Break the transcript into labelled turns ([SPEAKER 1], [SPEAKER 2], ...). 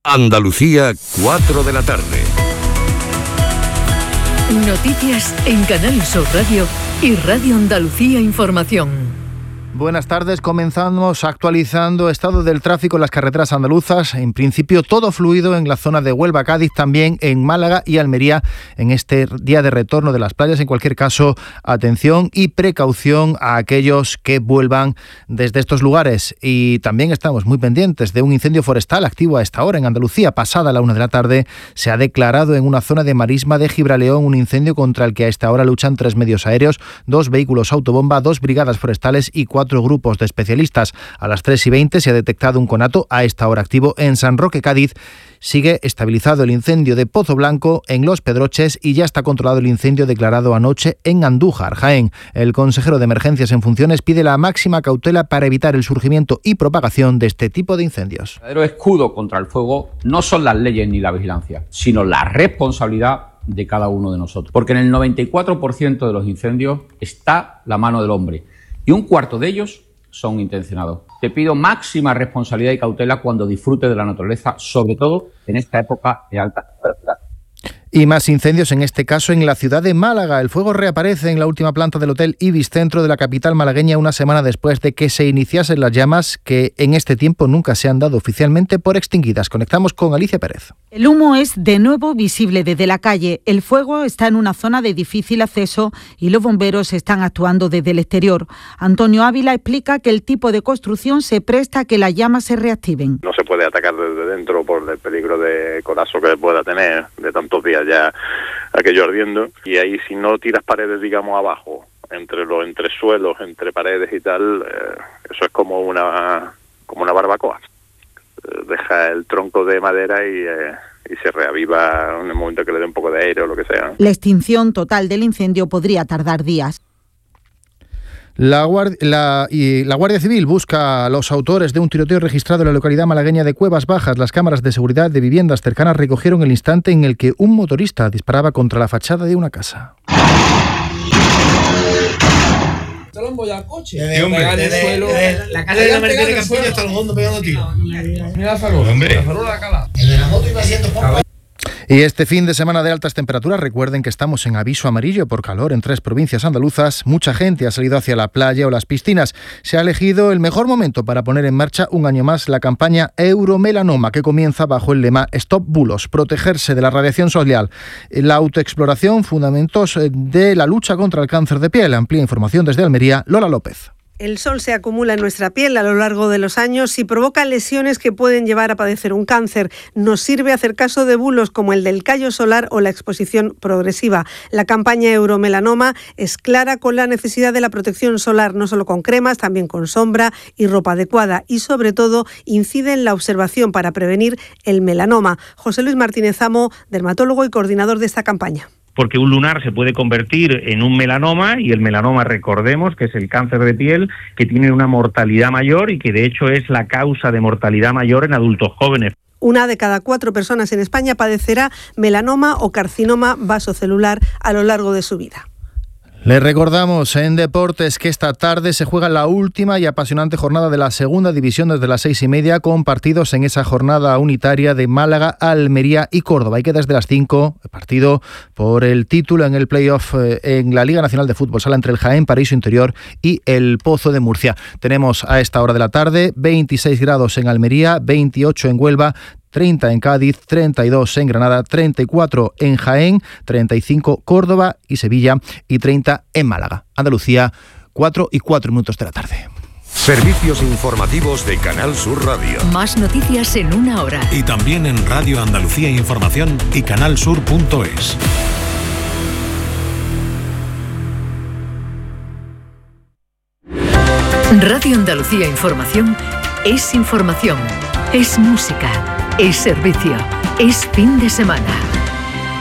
[SPEAKER 1] Andalucía, 4 de la tarde.
[SPEAKER 2] Noticias en Canal Sur Radio y Radio Andalucía Información.
[SPEAKER 3] Buenas tardes, comenzamos actualizando estado del tráfico en las carreteras andaluzas. En principio todo fluido en la zona de Huelva, Cádiz, también en Málaga y Almería en este día de retorno de las playas. En cualquier caso, atención y precaución a aquellos que vuelvan desde estos lugares. Y también estamos muy pendientes de un incendio forestal activo a esta hora en Andalucía. Pasada la 1 de la tarde se ha declarado en una zona de marisma de Gibraleón un incendio contra el que a esta hora luchan 3 medios aéreos, 2 vehículos autobomba, 2 brigadas forestales y 4 grupos de especialistas. A las 3:20 se ha detectado un conato a esta hora activo en San Roque, Cádiz. Sigue estabilizado el incendio de Pozo Blanco en Los Pedroches y ya está controlado el incendio declarado anoche en Andújar, Jaén. El consejero de Emergencias en funciones pide la máxima cautela para evitar el surgimiento y propagación de este tipo de incendios.
[SPEAKER 4] El verdadero escudo contra el fuego no son las leyes ni la vigilancia, sino la responsabilidad de cada uno de nosotros. Porque en el 94% de los incendios está la mano del hombre. Y un cuarto de ellos son intencionados. Te pido máxima responsabilidad y cautela cuando disfrutes de la naturaleza, sobre todo en esta época de alta temperatura.
[SPEAKER 3] Y más incendios, en este caso en la ciudad de Málaga. El fuego reaparece en la última planta del Hotel Ibis Centro de la capital malagueña una semana después de que se iniciasen las llamas que en este tiempo nunca se han dado oficialmente por extinguidas. Conectamos con Alicia Pérez.
[SPEAKER 5] El humo es de nuevo visible desde la calle. El fuego está en una zona de difícil acceso y los bomberos están actuando desde el exterior. Antonio Ávila explica que el tipo de construcción se presta a que las llamas se reactiven.
[SPEAKER 6] No se puede atacar desde dentro por el peligro de colapso que pueda tener de tantos días ya aquello ardiendo, y ahí si no tiras paredes, digamos, abajo, entre los entresuelos, entre paredes y tal, eso es como una barbacoa. Deja el tronco de madera y se reaviva en el momento que le dé un poco de aire o lo que sea.
[SPEAKER 5] La extinción total del incendio podría tardar días.
[SPEAKER 3] La Guardia Civil busca a los autores de un tiroteo registrado en la localidad malagueña de Cuevas Bajas. Las cámaras de seguridad de viviendas cercanas recogieron el instante en el que un motorista disparaba contra la fachada de una casa.
[SPEAKER 7] Te lo han bollado al coche.
[SPEAKER 8] La casa de la Mercedes de Campoña hasta el fondo pegando tiros.
[SPEAKER 7] Mira la farola. La farola de la cala.
[SPEAKER 8] En la moto iba haciendo poco.
[SPEAKER 3] Y este fin de semana de altas temperaturas, recuerden que estamos en aviso amarillo por calor en 3 provincias andaluzas. Mucha gente ha salido hacia la playa o las piscinas. Se ha elegido el mejor momento para poner en marcha un año más la campaña Euromelanoma, que comienza bajo el lema Stop Bulos, protegerse de la radiación solar. La autoexploración, fundamentos de la lucha contra el cáncer de piel. Amplia información desde Almería, Lola López.
[SPEAKER 9] El sol se acumula en nuestra piel a lo largo de los años y provoca lesiones que pueden llevar a padecer un cáncer. Nos sirve hacer caso de bulos como el del callo solar o la exposición progresiva. La campaña Euromelanoma es clara con la necesidad de la protección solar, no solo con cremas, también con sombra y ropa adecuada, y sobre todo incide en la observación para prevenir el melanoma. José Luis Martínez Amo, dermatólogo y coordinador de esta campaña.
[SPEAKER 10] Porque un lunar se puede convertir en un melanoma, y el melanoma, recordemos, que es el cáncer de piel que tiene una mortalidad mayor y que de hecho es la causa de mortalidad mayor en adultos jóvenes.
[SPEAKER 9] 1 de cada 4 personas en España padecerá melanoma o carcinoma vasocelular a lo largo de su vida.
[SPEAKER 3] Les recordamos en deportes que esta tarde se juega la última y apasionante jornada de la segunda división desde las 6:30, con partidos en esa jornada unitaria de Málaga, Almería y Córdoba. Y que desde las 5, el partido por el título en el playoff en la Liga Nacional de Fútbol Sala entre el Jaén, Paraíso Interior y el Pozo de Murcia. Tenemos a esta hora de la tarde 26 grados en Almería, 28 en Huelva, 30 en Cádiz, 32 en Granada, 34 en Jaén, 35 Córdoba y Sevilla y 30 en Málaga. Andalucía, 4:04 de la tarde.
[SPEAKER 1] Servicios informativos de Canal Sur Radio.
[SPEAKER 2] Más noticias en 1 hora.
[SPEAKER 11] Y también en Radio Andalucía Información y canalsur.es.
[SPEAKER 2] Radio Andalucía Información es información, es música, es servicio, es fin de semana.